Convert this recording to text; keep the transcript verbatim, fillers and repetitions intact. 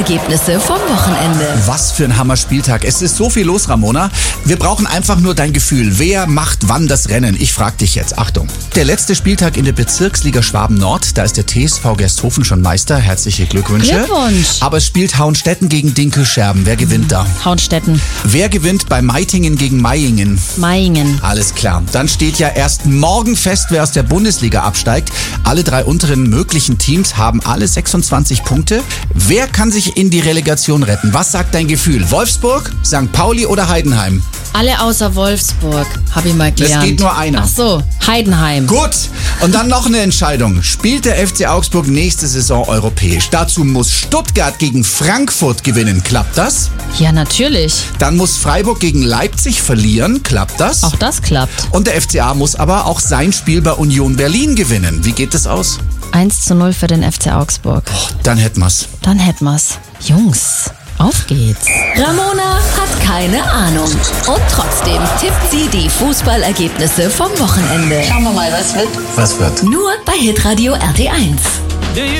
Fußballergebnisse vom Wochenende. Was für ein Hammer-Spieltag. Es ist so viel los, Ramona. Wir brauchen einfach nur dein Gefühl. Wer macht wann das Rennen? Ich frag dich jetzt. Achtung. Der letzte Spieltag in der Bezirksliga Schwaben-Nord. Da ist der T S V Gersthofen schon Meister. Herzliche Glückwünsche. Glückwunsch. Aber es spielt Hauenstetten gegen Dinkel-Scherben. Wer gewinnt da? Hauenstetten. Wer gewinnt bei Meitingen gegen Meiingen? Meiingen. Alles klar. Dann steht ja erst morgen fest, wer aus der Bundesliga absteigt. Alle drei unteren möglichen Teams haben alle sechsundzwanzig Punkte. Wer kann sich in die Relegation retten? Was sagt dein Gefühl? Wolfsburg, Sankt Pauli oder Heidenheim? Alle außer Wolfsburg, habe ich mal gelernt. Es geht nur einer. Ach so, Heidenheim. Gut. Und dann noch eine Entscheidung. Spielt der F C Augsburg nächste Saison europäisch? Dazu muss Stuttgart gegen Frankfurt gewinnen. Klappt das? Ja, natürlich. Dann muss Freiburg gegen Leipzig verlieren. Klappt das? Auch das klappt. Und der F C A muss aber auch sein Spiel bei Union Berlin gewinnen. Wie geht das aus? eins zu null für den F C Augsburg. Oh, dann hätten wir's. Dann hätten wir's. Jungs, auf geht's. Ramona hat keine Ahnung. Und trotzdem tippt sie die Fußballergebnisse vom Wochenende. Schauen wir mal, was wird. Was wird? Nur bei Hitradio R T eins.